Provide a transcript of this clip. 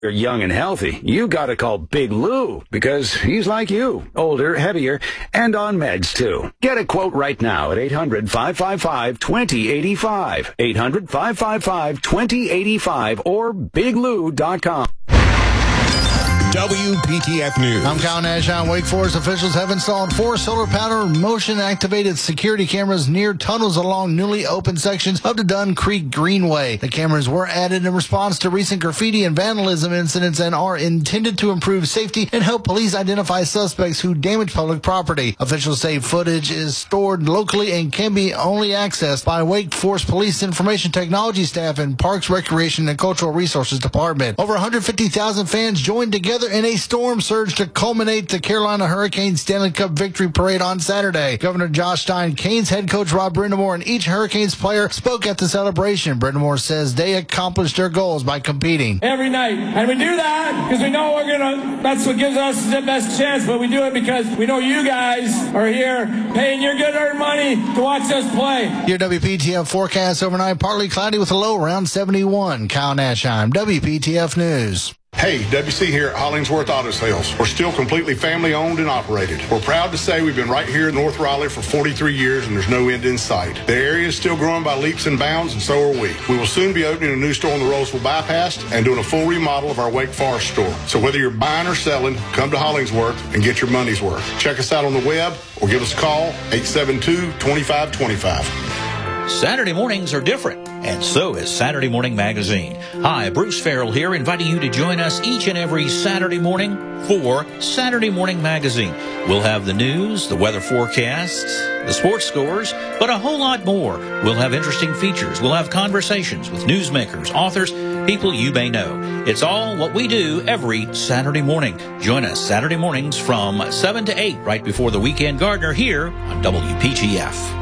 You're young and healthy, you gotta call Big Lou, because he's like you, older, heavier, and on meds too. Get a quote right now at 800-555-2085, 800-555-2085, or biglou.com. WPTF News. I'm Kyle Nash. Wake Forest officials have installed 4 solar-powered motion-activated security cameras near tunnels along newly opened sections of the Dunn Creek Greenway. The cameras were added in response to recent graffiti and vandalism incidents and are intended to improve safety and help police identify suspects who damage public property. Officials say footage is stored locally and can be only accessed by Wake Forest Police Information Technology staff and Parks, Recreation, and Cultural Resources Department. Over 150,000 fans joined together in a storm surge to culminate the Carolina Hurricanes Stanley Cup victory parade on Saturday. Governor Josh Stein, Canes head coach Rob Brindamore, and each Hurricanes player spoke at the celebration. Brindamore says they accomplished their goals by competing every night. And we do that because we know that's what gives us the best chance, but we do it because we know you guys are here paying your good-earned money to watch us play. Your WPTF forecast overnight, partly cloudy with a low around 71. Kyle Nashheim, WPTF News. Hey, WC here at Hollingsworth Auto Sales. We're still completely family owned and operated. We're proud to say we've been right here in North Raleigh for 43 years and there's no end in sight. The area is still growing by leaps and bounds, and so are we. We will soon be opening a new store on the Roseville Bypass and doing a full remodel of our Wake Forest store. So whether you're buying or selling, come to Hollingsworth and get your money's worth. Check us out on the web or give us a call, 872-2525. Saturday mornings are different, and so is Saturday Morning Magazine. Hi, Bruce Farrell here, inviting you to join us each and every Saturday morning for Saturday Morning Magazine. We'll have the news, the weather forecasts, the sports scores, but a whole lot more. We'll have interesting features. We'll have conversations with newsmakers, authors, people you may know. It's all what we do every Saturday morning. Join us Saturday mornings from 7 to 8, right before the Weekend Gardener here on WPTF.